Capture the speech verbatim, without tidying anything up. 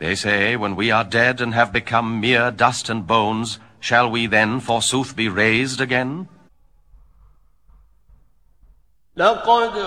They say, when we are dead and have become mere dust and bones, shall we then forsooth be raised again? لقد